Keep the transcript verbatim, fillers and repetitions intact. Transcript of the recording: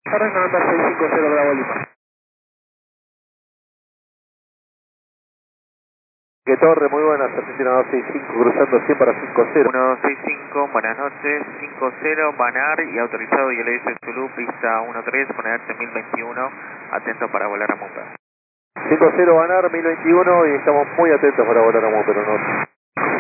Arranca Nota seis cinco cero Bravo Lima. Que Torre, muy buenas, Argentina dos seis cinco, cruzando cien para cinco cero. uno dos seis cinco, buenas noches, cinco cero, Banar y autorizado y el S Zulu, pista uno tres, ponerse mil veintiuno, atento para volar a Mupa. cinco cero Banar, mil veintiuno y estamos muy atentos para volar a Mupa, pero no.